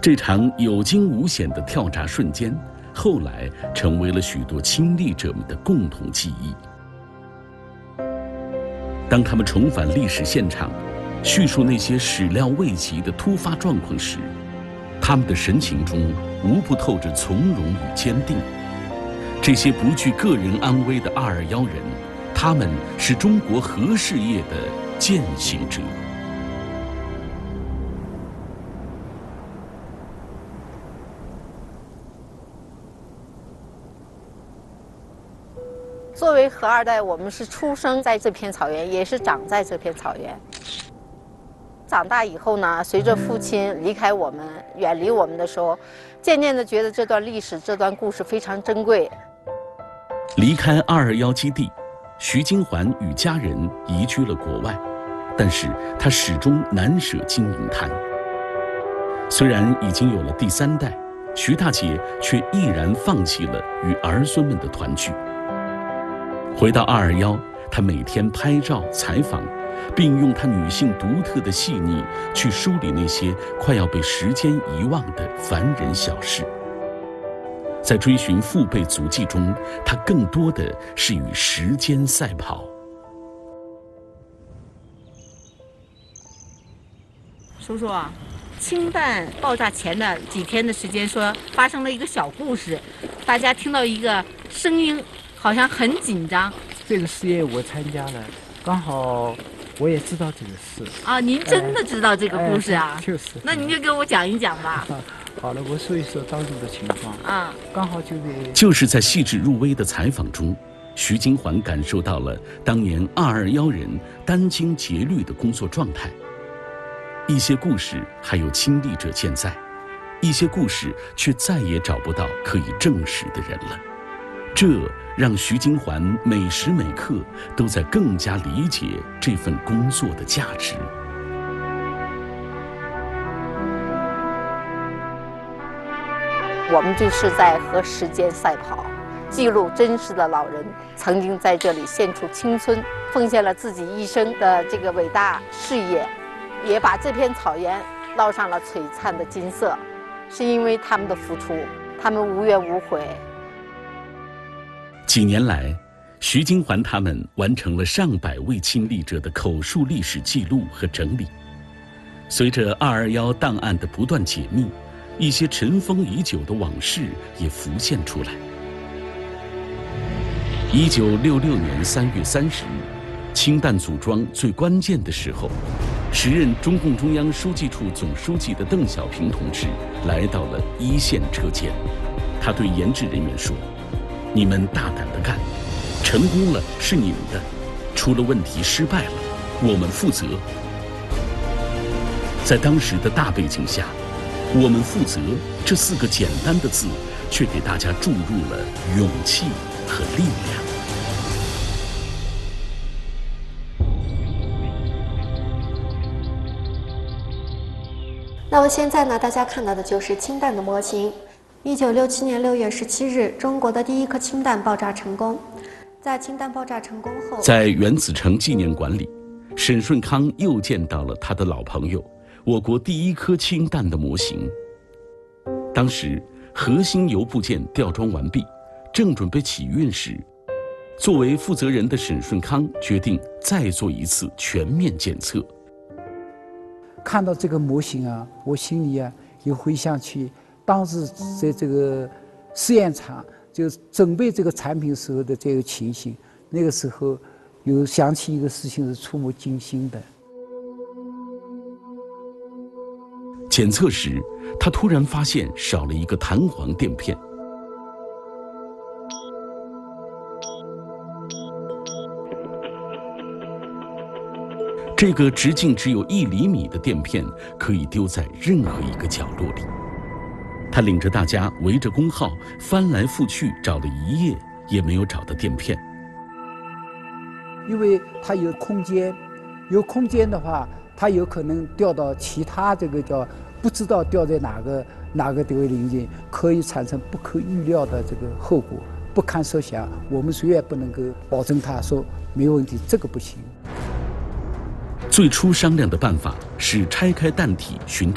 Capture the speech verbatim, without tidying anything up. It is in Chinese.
这场有惊无险的跳闸瞬间，后来成为了许多亲历者们的共同记忆。当他们重返历史现场，叙述那些始料未及的突发状况时，他们的神情中无不透着从容与坚定。这些不惧个人安危的二二幺人，他们是中国核事业的践行者。 作为核二代，我们是出生在这片草原，也是长在这片草原。长大以后呢，随着父亲离开我们、远离我们的时候，渐渐地觉得这段历史、这段故事非常珍贵。 离开二二幺基地，徐金环与家人移居了国外，但是他始终难舍金银滩。虽然已经有了第三代，徐大姐却毅然放弃了与儿孙们的团聚。回到二二幺，她每天拍照采访，并用她女性独特的细腻去梳理那些快要被时间遗忘的凡人小事。在追寻父辈足迹中，她更多的是与时间赛跑。 叔叔啊，氢弹爆炸前的几天的时间，说发生了一个小故事，大家听到一个声音，好像很紧张。 这个事业我参加了，刚好我也知道这个事。 啊，您真的知道这个故事啊？ 哎、就是。 那您就给我讲一讲吧。 好了，我说一说当时的情况。 啊， 刚好就在就是在细致入微的采访中，徐金环感受到了当年二二幺人殚精竭虑的工作状态。一些故事还有亲历者健在，一些故事却再也找不到可以证实的人了。这让徐金环每时每刻都在更加理解这份工作的价值。 我们就是在和时间赛跑，记录真实的老人曾经在这里献出青春，奉献了自己一生的这个伟大事业，也把这片草原烙上了璀璨的金色，是因为他们的付出，他们无怨无悔。 几年来，徐金环他们完成了上百位亲历者的口述历史记录和整理。随着二二幺档案的不断解密，一些尘封已久的往事也浮现出来。一九六六年三月三十日，氢弹组装最关键的时候，时任中共中央书记处总书记的邓小平同志来到了一线车间。他对研制人员说：“你们大胆地干，成功了是你们的，出了问题失败了，我们负责。”在当时的大背景下，我们负责这四个简单的字，却给大家注入了勇气和力量。 那么现在呢，大家看到的就是氢弹的模型。一九六七年六月十七日，中国的第一颗氢弹爆炸成功。在氢弹爆炸成功后， 在原子城纪念馆里，沈顺康又见到了他的老朋友，我国第一颗氢弹的模型。当时核心油部件吊装完毕，正准备起运时，作为负责人的沈顺康决定再做一次全面检测。 看到这个模型啊，我心里啊又回想起当时在这个试验场就准备这个产品时候的这个情形。那个时候有想起一个事情是触目惊心的。 检测时，他突然发现少了一个弹簧垫片。这个直径只有一厘米的垫片可以丢在任何一个角落里。他领着大家围着工号翻来覆去找了一夜，也没有找到垫片。 因为它有空间，有空间的话，它有可能掉到其他这个叫不知道掉在哪个哪个这个零件，可以产生不可预料的这个后果，不堪设想。我们谁也不能够保证它说没有问题，这个不行。 最初商量的办法是拆开弹体寻找